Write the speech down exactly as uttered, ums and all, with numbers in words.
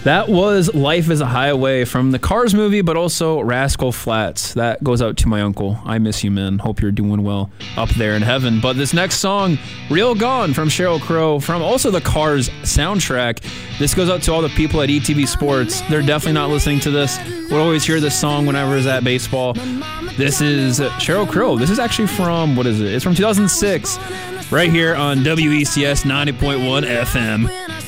That was Life is a Highway from the Cars movie, but also Rascal Flatts. That goes out to my uncle. I miss you, man. Hope you're doing well up there in heaven. But this next song, Real Gone from Sheryl Crow, from also the Cars soundtrack. This goes out to all the people at E T V Sports. They're definitely not listening to this. We'll always hear this song whenever it's at baseball. This is Sheryl Crow. This is actually from, what is it? It's from two thousand six, right here on W E C S ninety point one F M.